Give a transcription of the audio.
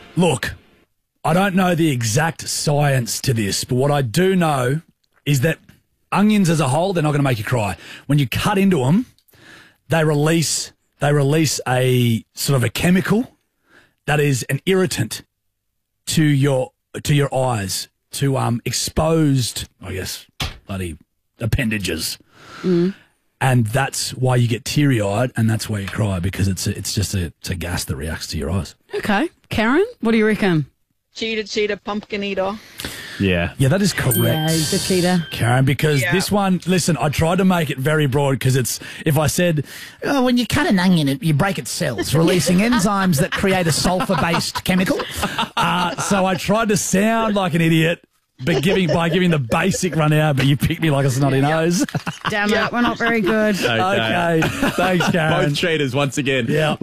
Look, I don't know the exact science to this, but what I do know is that onions as a whole, they're not going to make you cry. When you cut into them, they release a sort of a chemical that is an irritant to your eyes, to exposed, I guess, bloody appendages. Mm. And that's why you get teary-eyed, and that's why you cry, because it's a gas that reacts to your eyes. Okay. Karen, what do you reckon? Cheetah, pumpkin eater. Yeah. Yeah, that is correct. Yeah, he's a cheater. Karen, because this one, listen, I tried to make it very broad because if I said, Oh, when you cut an onion, you break its cells, releasing enzymes that create a sulfur-based chemical. so I tried to sound like an idiot, but by giving the basic run out, but you picked me like a snotty nose. Damn it, we're not very good. Okay. Thanks, Karen. Both cheaters once again. Yeah.